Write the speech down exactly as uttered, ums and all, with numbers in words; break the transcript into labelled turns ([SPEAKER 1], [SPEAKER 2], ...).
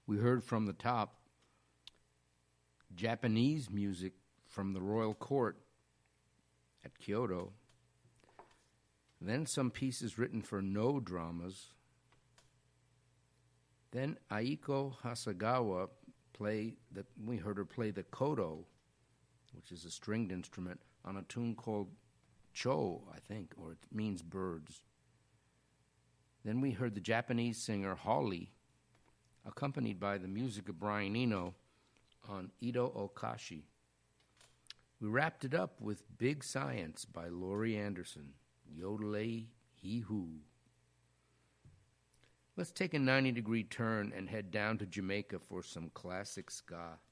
[SPEAKER 1] We heard from the top Japanese music from the royal court at Kyoto. Then some pieces written for no dramas. Then Aiko Hasegawa play the, we heard her play the koto, which is a stringed instrument, on a tune called Cho, I think, or it means birds. Then we heard the Japanese singer Holly, accompanied by the music of Brian Eno on Ito Okashi. We wrapped it up with Big Science by Laurie Anderson, Yodelay Hee Hoo. Let's take a ninety-degree turn and head down to Jamaica for some classic ska.